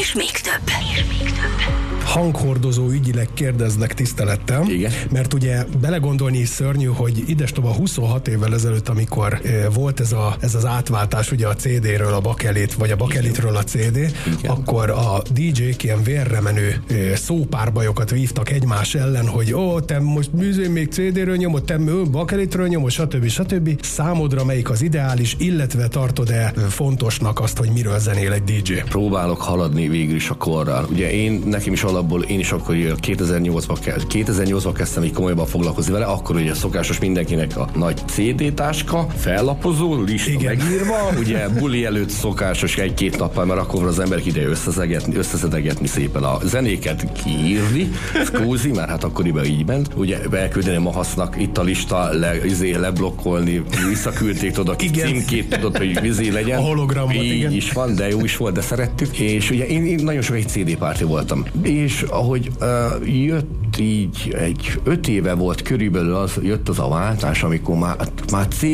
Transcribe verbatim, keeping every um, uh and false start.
És még több. És még több. Hanghordozó ügyileg kérdezlek tisztelettel, igen. Mert ugye belegondolni is szörnyű, hogy idestova huszonhat évvel ezelőtt, amikor e, volt ez, a, ez az átváltás ugye a cé dé-ről a bakelit, vagy a bakelitről a cé dé, igen. Akkor a dé dzsék ilyen vérre menő e, szópárbajokat vívtak egymás ellen, hogy ó, te most műzőn még cé dé-ről nyomod, te bakelitről nyomod, stb. stb. Számodra melyik az ideális, illetve tartod-e fontosnak azt, hogy miről zenél egy dé dzsé? Próbálok haladni végül is a korral. Ugye én, nekem is alapból én is akkor kétezer-nyolcban, kétezer-nyolcban kezdtem így komolyabban foglalkozni vele, akkor ugye szokásos mindenkinek a nagy cé dé táska, fellapozó, lista igen. megírva, ugye buli előtt szokásos egy-két nappal, mert akkor az emberek ideje összeszedegetni szépen a zenéket, kiírni, skúzi, mert hát akkoriban így ment, ugye elküldeni Mahasznak itt a lista, le, izé, leblokkolni, visszaküldték, tudod, a címkét, tudod, hogy vizé legyen. A hologramot, így igen. is van, de jó is volt, de szerettük, és ugye én, én nagyon sok egy cé dé párti voltam. És ahogy uh, jött így, egy öt éve volt körülbelül, az, jött az a váltás, amikor már, már cé